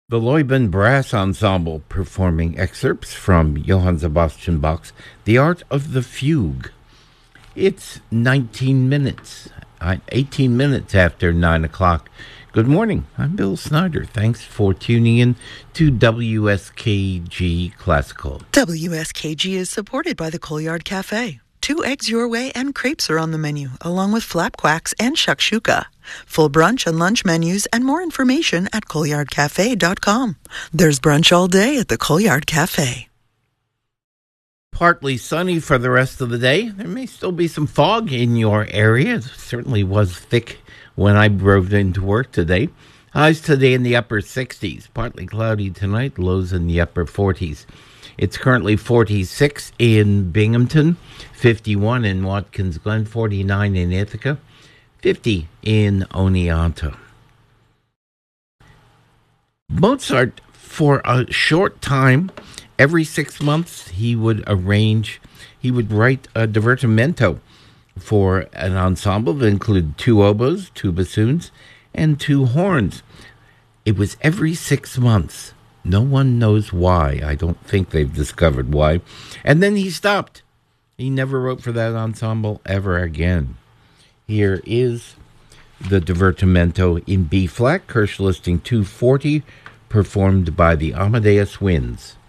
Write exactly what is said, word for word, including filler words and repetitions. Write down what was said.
The Leuben Brass Ensemble performing excerpts from Johann Sebastian Bach's The Art of the Fugue. It's nineteen minutes, eighteen minutes after nine o'clock. Good morning, I'm Bill Snyder. Thanks for tuning in to W S K G Classical. W S K G is supported by the Colyard Cafe. Two eggs your way and crepes are on the menu, along with flapquacks and shakshuka. Full brunch and lunch menus and more information at colyard cafe dot com. There's brunch all day at the Colyard Cafe. Partly sunny for the rest of the day. There may still be some fog in your area. It certainly was thick when I drove into work today. Highs today in the upper sixties. Partly cloudy tonight. Lows in the upper forties. It's currently forty-six in Binghamton, fifty-one in Watkins Glen, forty-nine in Ithaca, fifty in Oneonta. Mozart, for a short time, every six months, he would arrange, he would write a divertimento for an ensemble that included two oboes, two bassoons, and two horns. It was every six months. No one knows why. I don't think they've discovered why. And then he stopped. He never wrote for that ensemble ever again. Here is the divertimento in B-flat, Kirsch listing two forty, performed by the Amadeus Winds.